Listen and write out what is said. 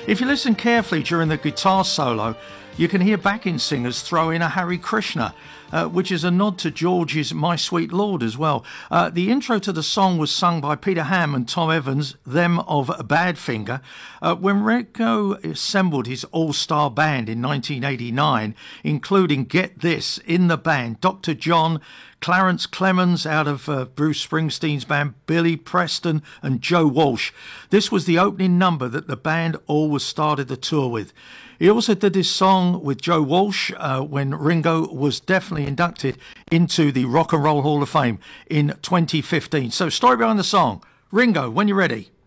If you listen carefully during the guitar solo, you can hear backing singers throw in a Hare Krishna, which is a nod to George's My Sweet Lord as well. The intro to the song was sung by Peter Ham and Tom Evans, them of Badfinger. When Ringo assembled his all-star band in 1989, including, get this, in the band, Dr. John, Clarence Clemens out of Bruce Springsteen's band, Billy Preston and Joe Walsh. This was the opening number that the band always started the tour with. He also did this song with Joe Walsh when Ringo was definitely inducted into the Rock and Roll Hall of Fame in 2015. So, story behind the song. Ringo, when you're ready.